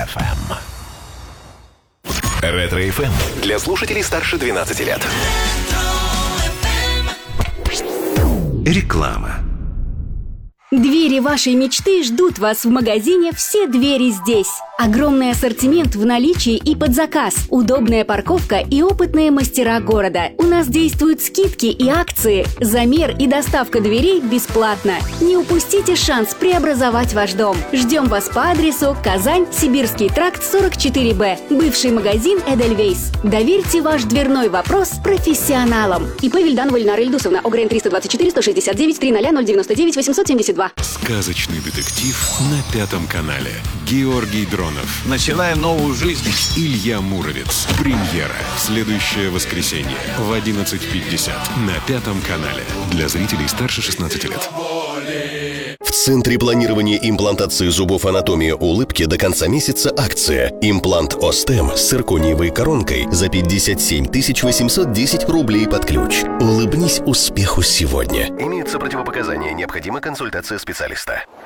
FM. Ретро-ФМ для слушателей старше 12 лет. Реклама. Двери вашей мечты ждут вас в магазине «Все двери здесь». Огромный ассортимент в наличии и под заказ, удобная парковка и опытные мастера города. У нас действуют скидки и акции. Замер и доставка дверей бесплатно. Не упустите шанс преобразовать ваш дом. Ждем вас по адресу Казань, Сибирский тракт, 44Б. Бывший магазин «Эдельвейс». Доверьте ваш дверной вопрос профессионалам. ИП Вильданова Эльнара Ильдусовна. ОГРН 324 169 300 099 872. Сказочный детектив на 5 канале. Георгий Дронов. Начинаем новую жизнь. Илья Муромец. Премьера. Следующее воскресенье в 11:50 на 5 канале. Для зрителей старше 16 лет. В Центре планирования имплантации зубов «Анатомия улыбки» до конца месяца акция. Имплант Остем с циркониевой коронкой за 57 810 рублей под ключ. Улыбнись успеху сегодня. Имеются противопоказания. Необходима консультация специалиста.